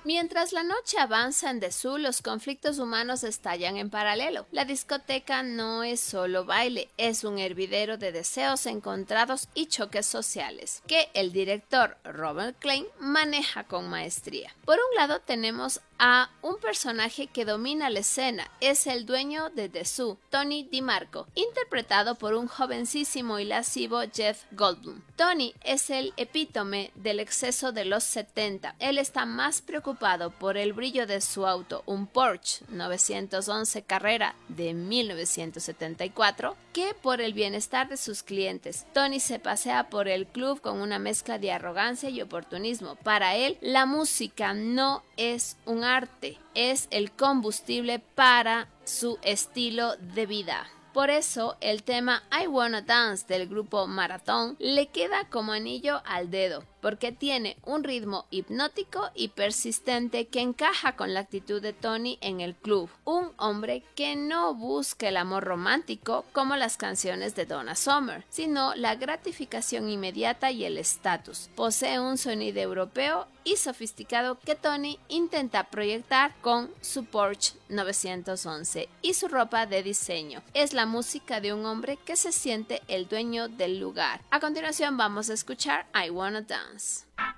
Mientras la noche avanza en Dessous, los conflictos humanos estallan en paralelo. La discoteca no es solo baile, es un hervidero de deseos encontrados y choques sociales, que el director Robert Klein maneja con maestría. Por un lado tenemos a un personaje que domina la escena, es el dueño de Dessous, Tony DiMarco, interpretado por un jovencísimo y lascivo Jeff Goldblum. Tony es el epítome del exceso de los 70. Él está más preocupado por el brillo de su auto, un Porsche 911 Carrera de 1974, que por el bienestar de sus clientes. Tony se pasea por el club con una mezcla de arrogancia y oportunismo. Para él, la música no es un arte, es el combustible para su estilo de vida. Por eso, el tema I Wanna Dance del grupo Marathon le queda como anillo al dedo, porque tiene un ritmo hipnótico y persistente que encaja con la actitud de Tony en el club. Un hombre que no busca el amor romántico como las canciones de Donna Summer, sino la gratificación inmediata y el estatus. Posee un sonido europeo y sofisticado que Tony intenta proyectar con su Porsche 911 y su ropa de diseño. Es la música de un hombre que se siente el dueño del lugar. A continuación vamos a escuchar I Wanna Dance.